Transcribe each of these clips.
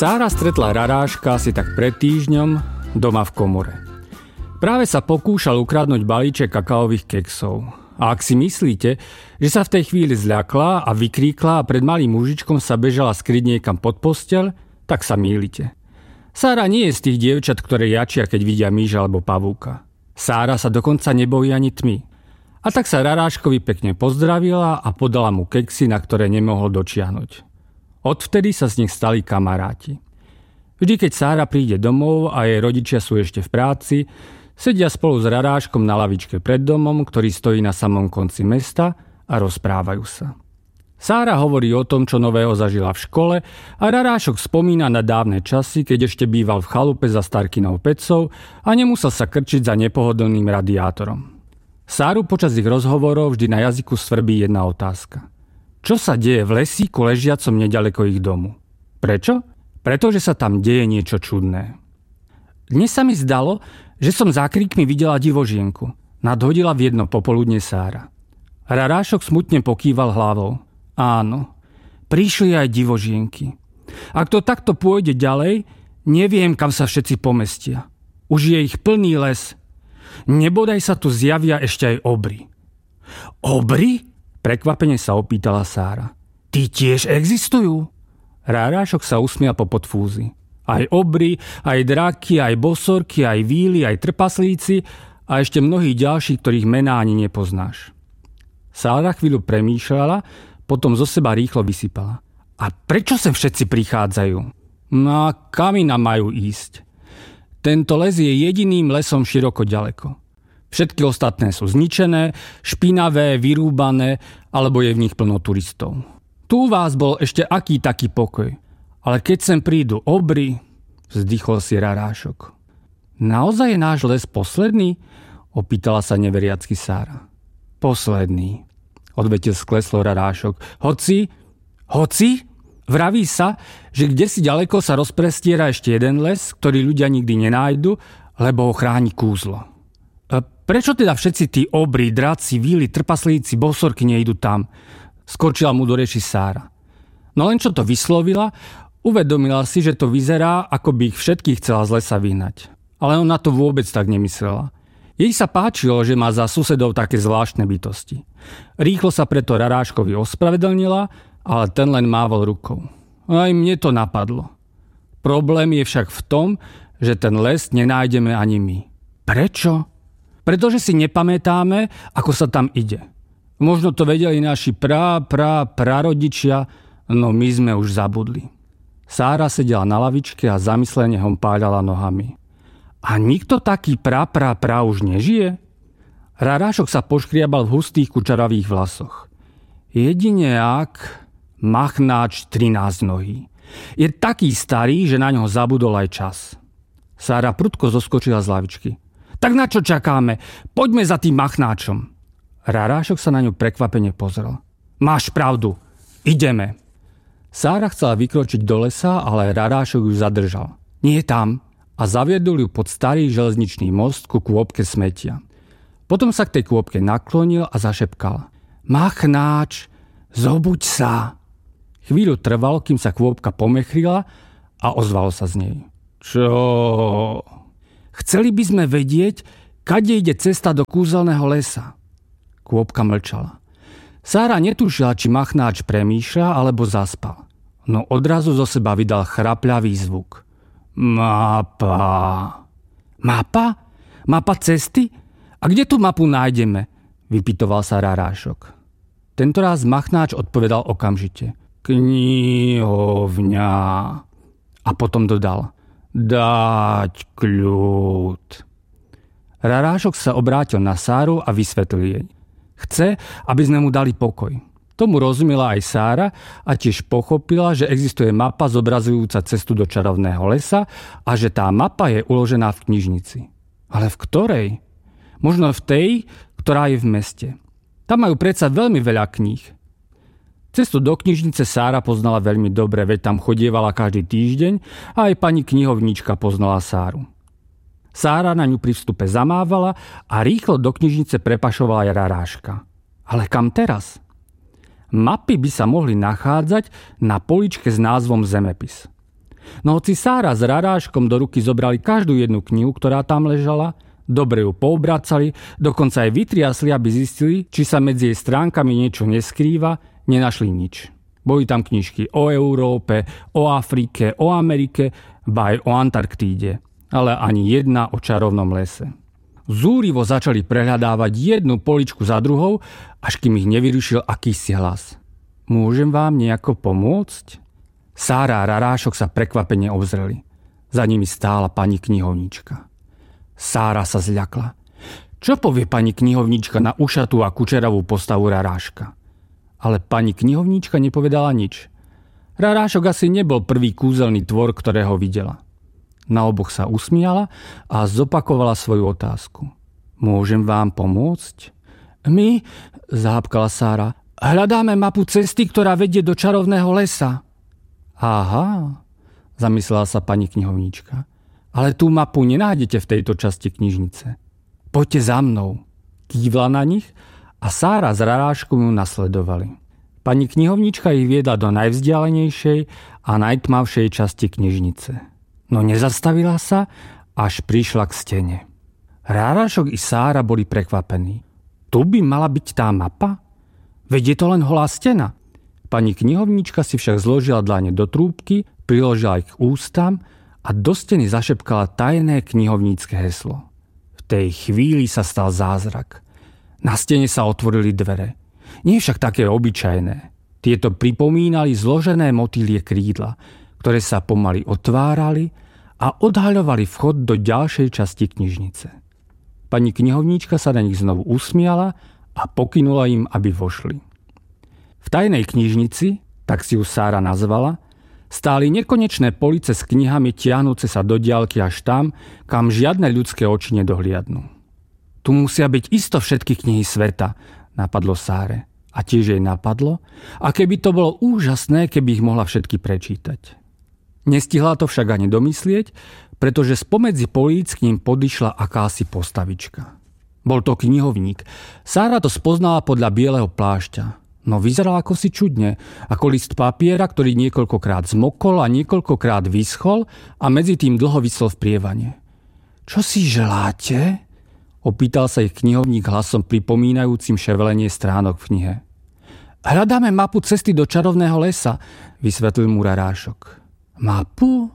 Sára stretla Raráška asi tak pred týždňom doma v komore. Práve sa pokúšal ukradnúť balíček kakaových keksov. A ak si myslíte, že sa v tej chvíli zľakla a vykríkla a pred malým mužičkom sa bežala skryť niekam pod posteľ, tak sa mýlite. Sára nie je z tých dievčat, ktoré jačia, keď vidia myža alebo pavúka. Sára sa dokonca nebojí ani tmy. A tak sa Raráškovi pekne pozdravila a podala mu keksy, na ktoré nemohol dočiahnuť. Odvtedy sa z nich stali kamaráti. Vždy, keď Sára príde domov a jej rodičia sú ešte v práci, sedia spolu s Raráškom na lavičke pred domom, ktorý stojí na samom konci mesta, a rozprávajú sa. Sára hovorí o tom, čo nového zažila v škole, a Rarášok spomína na dávne časy, keď ešte býval v chalupe za Starkinou pecou a nemusel sa krčiť za nepohodlným radiátorom. Sáru počas ich rozhovorov vždy na jazyku svrbí jedna otázka. Čo sa deje v lesíku ležiacom nedaleko ich domu? Prečo? Pretože sa tam deje niečo čudné. Dnes sa mi zdalo, že som za kríkmi videla divožienku. Nadhodila v jedno popoludne Sára. Rarášok smutne pokýval hlavou. Áno, prišli aj divožienky. Ak to takto pôjde ďalej, neviem, kam sa všetci pomestia. Už je ich plný les. Nebodaj sa tu zjavia ešte aj obry. Obry? Prekvapene sa opýtala Sára. Tí tiež existujú? Rarášok sa usmial po podfúzi. Aj obry, aj draky, aj bosorky, aj víly, aj trpaslíci a ešte mnohí ďalší, ktorých mená ani nepoznáš. Sára chvíľu premýšľala, potom zo seba rýchlo vysypala. A prečo sem všetci prichádzajú? No a kam inám majú ísť? Tento les je jediným lesom široko ďaleko. Všetky ostatné sú zničené, špinavé, vyrúbané, alebo je v nich plno turistov. Tu u vás bol ešte aký taký pokoj. Ale keď sem prídu obry, vzdychol si Rarášok. Naozaj je náš les posledný? Opýtala sa neveriacky Sára. Posledný, odvetil skleslo Rarášok. Hoci? Vraví sa, že kdesi ďaleko sa rozprestiera ešte jeden les, ktorý ľudia nikdy nenájdu, lebo ho chráni kúzlo. Prečo teda všetci tí obry, draci, víly, trpaslíci, bosorky nejdu tam? Skočila mu do reči Sára. No len čo to vyslovila, uvedomila si, že to vyzerá, ako by ich všetkých chcela z lesa vyhnať. Ale ona to vôbec tak nemyslela. Jej sa páčilo, že má za susedov také zvláštne bytosti. Rýchlo sa preto Raráškovi ospravedlnila, ale ten len mával rukou. Aj mne to napadlo. Problém je však v tom, že ten les nenájdeme ani my. Prečo? Pretože si nepamätáme, ako sa tam ide. Možno to vedeli naši prarodičia, no my sme už zabudli. Sára sedela na lavičke a zamyslene hompáľala nohami. A nikto taký už nežije? Rarášok sa poškriabal v hustých kučaravých vlasoch. Jedine ak Machnáč 13 nohý. Je taký starý, že na ňo zabudol aj čas. Sára prudko zoskočila z lavičky. Tak na čo čakáme? Poďme za tým Machnáčom. Rarášok sa na ňu prekvapene pozrel. Máš pravdu. Ideme. Sára chcela vykročiť do lesa, ale Rarášok ju zadržal. Nie tam. A zaviedol ju pod starý železničný most ku kôpke smetia. Potom sa k tej kôpke naklonil a zašepkal. Machnáč, zobuď sa. Chvíľu trvalo, kým sa kôpka pomechrila a ozvalo sa z nej. Čo? Chceli by sme vedieť, kade ide cesta do kúzelného lesa. Kôpka mlčala. Sára netušila, či Machnáč premýšľa alebo zaspal. No odrazu zo seba vydal chrapľavý zvuk. Mapa. Mapa? Mapa cesty? A kde tú mapu nájdeme? Vypytoval sa Rarášok. Tentoraz Machnáč odpovedal okamžite. Knihovňa. A potom dodal. Dať kľud. Rarášok sa obrátil na Sáru a vysvetlil jej. Chce, aby sme mu dali pokoj. Tomu rozumela aj Sára a tiež pochopila, že existuje mapa zobrazujúca cestu do čarovného lesa a že tá mapa je uložená v knižnici. Ale v ktorej? Možno v tej, ktorá je v meste. Tam majú predsa veľmi veľa kníh. Cestu do knižnice Sára poznala veľmi dobre, veď tam chodievala každý týždeň a aj pani knihovníčka poznala Sáru. Sára na ňu pri vstupe zamávala a rýchlo do knižnice prepašovala aj Raráška. Ale kam teraz? Mapy by sa mohli nachádzať na poličke s názvom Zemepis. No hoci Sára s Raráškom do ruky zobrali každú jednu knihu, ktorá tam ležala, dobre ju poobracali, dokonca aj vytriasli, aby zistili, či sa medzi jej stránkami niečo neskrýva, nenašli nič. Boli tam knižky o Európe, o Afrike, o Amerike, ba aj o Antarktíde, ale ani jedna o čarovnom lese. Zúrivo začali prehľadávať jednu poličku za druhou, až kým ich nevyrušil akýsi hlas. Môžem vám nejako pomôcť? Sára a Rarášok sa prekvapene obzreli. Za nimi stála pani knihovníčka. Sára sa zľakla. Čo povie pani knihovníčka na ušatú a kučeravú postavu Raráška? Ale pani knihovníčka nepovedala nič. Rarášok asi nebol prvý kúzelný tvor, ktorého videla. Na oboch sa usmiala a zopakovala svoju otázku. Môžem vám pomôcť? My, zahápkala Sára, hľadáme mapu cesty, ktorá vedie do čarovného lesa. Aha, zamyslela sa pani knihovníčka. Ale tú mapu nenájdete v tejto časti knižnice. Poďte za mnou. Kývla na nich a Sára s Raráškom ju nasledovali. Pani knihovníčka ich viedla do najvzdialenejšej a najtmavšej časti knižnice. No nezastavila sa, až prišla k stene. Rarášok i Sára boli prekvapení. Tu by mala byť tá mapa? Veď je to len holá stena. Pani knihovníčka si však zložila dlane do trúbky, priložila ich k ústam a do steny zašepkala tajné knihovnícke heslo. V tej chvíli sa stal zázrak. Na stene sa otvorili dvere. Nie však také obyčajné. Tieto pripomínali zložené motýlie krídla, ktoré sa pomaly otvárali a odhaľovali vchod do ďalšej časti knižnice. Pani knihovníčka sa na nich znovu usmiala a pokynula im, aby vošli. V tajnej knižnici, tak si ju Sára nazvala, stáli nekonečné police s knihami tiahnúce sa do diaľky až tam, kam žiadne ľudské oči nedohliadnú. Tu musia byť isto všetky knihy sveta, napadlo Sáre. A tiež jej napadlo, a keby to bolo úžasné, keby ich mohla všetky prečítať. Nestihla to však ani domyslieť, pretože spomedzi políc k ním podišla akási postavička. Bol to knihovník. Sára to spoznala podľa bieleho plášťa. No vyzeral ako si čudne, ako list papiera, ktorý niekoľkokrát zmokol a niekoľkokrát vyschol a medzi tým dlho visel v prievane. Čo si želáte? Opýtal sa ich knihovník hlasom pripomínajúcim ševelenie stránok v knihe. Hľadáme mapu cesty do čarovného lesa, vysvetlil mu Rarášok. Mapu?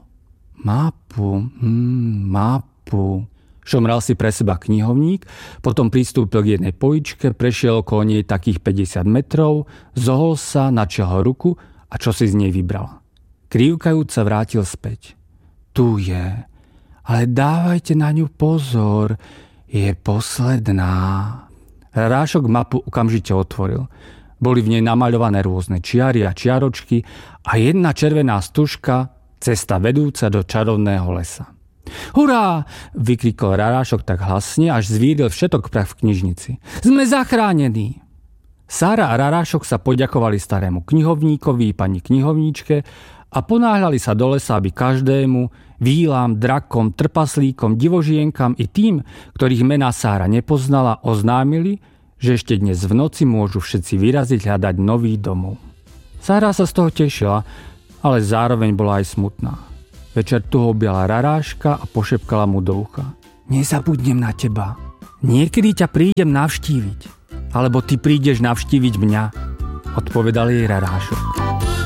Šomral si pre seba knihovník, potom pristúpil k jednej poličke, prešiel okolo nej takých 50 metrov, zohol sa, načial ruku a čo si z nej vybral. Krývkajúc sa vrátil späť. Tu je, ale dávajte na ňu pozor, je posledná. Rarášok mapu okamžite otvoril. Boli v nej namaľované rôzne čiary a čiaročky a jedna červená stužka, cesta vedúca do čarovného lesa. Hurá! Vykrikol Rarášok tak hlasne, až zvíril všetok prach v knižnici. Sme zachránení! Sára a Rarášok sa poďakovali starému knihovníkovi, pani knihovníčke a ponáhľali sa do lesa, aby každému, vílam, drakom, trpaslíkom, divožienkam i tým, ktorých mená Sára nepoznala, oznámili, že ešte dnes v noci môžu všetci vyraziť hľadať nový domov. Sára sa z toho tešila, ale zároveň bola aj smutná. Večer tu objala Raráška a pošepkala mu do ucha. Nezabudnem na teba. Niekedy ťa prídem navštíviť. Alebo ty prídeš navštíviť mňa, odpovedal jej Rarášok.